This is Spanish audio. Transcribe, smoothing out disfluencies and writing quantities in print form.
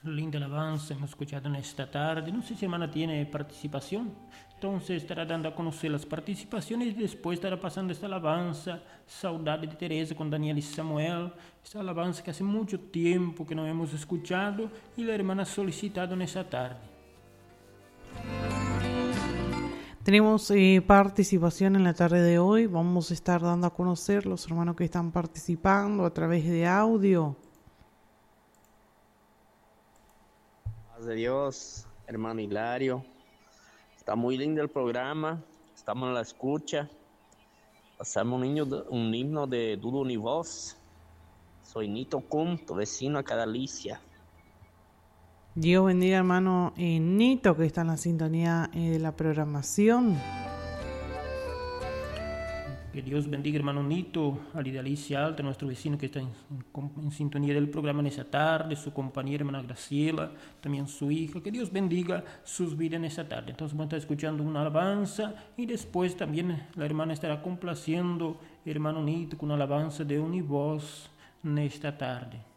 Linda alabanza hemos escuchado en esta tarde. No sé si hermana tiene participación. Entonces estará dando a conocer las participaciones y después estará pasando esta alabanza, Saudade de Teresa con Daniel y Samuel. Esta alabanza que hace mucho tiempo que no hemos escuchado y la hermana ha solicitado en esta tarde. Tenemos participación en la tarde de hoy. Vamos a estar dando a conocer los hermanos que están participando a través de audio. Paz de Dios, hermano Hilario. Está muy lindo el programa. Estamos en la escucha. Pasamos un himno de Dudo Univoz. Soy Nito Cum, tu vecino acá de Alicia. Dios bendiga, hermano Nito, que está en la sintonía de la programación. Que Dios bendiga, hermano Nito, Ali de Alicia Alta, nuestro vecino que está en sintonía del programa en esta tarde, su compañera hermana Graciela, también su hija. Que Dios bendiga sus vidas en esta tarde. Entonces vamos a estar escuchando una alabanza y después también la hermana estará complaciendo hermano Nito con una alabanza de Univoz en esta tarde.